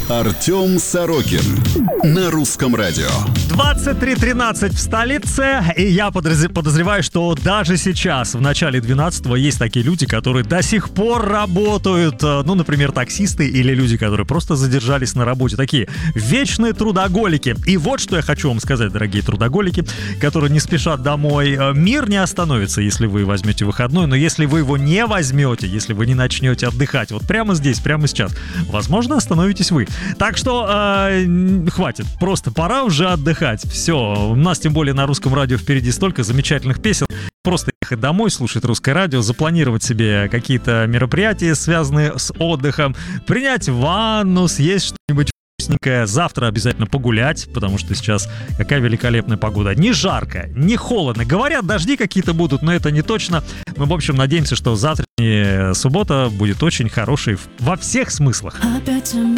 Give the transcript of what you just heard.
Артем Сорокин на Русском радио. 23:13 в столице, и я подозреваю, что даже сейчас, в начале 12-го, есть такие люди, которые до сих пор работают, например, таксисты или люди, которые просто задержались на работе, такие вечные трудоголики. И вот что я хочу вам сказать, дорогие трудоголики, которые не спешат домой. Мир не остановится, если вы возьмете выходной, но если вы его не возьмете, если вы не начнете отдыхать вот прямо здесь, прямо сейчас, возможно, остановитесь вы. Так что хватит, просто пора уже отдыхать. Все, у нас тем более на Русском радио впереди столько замечательных песен. Просто ехать домой, слушать Русское радио, запланировать себе какие-то мероприятия, связанные с отдыхом, принять ванну, съесть что-нибудь вкусненькое. Завтра обязательно погулять, потому что сейчас какая великолепная погода. Не жарко, не холодно. Говорят, дожди какие-то будут, но это не точно. Мы, в общем, надеемся, что завтрашняя суббота будет очень хорошей во всех смыслах.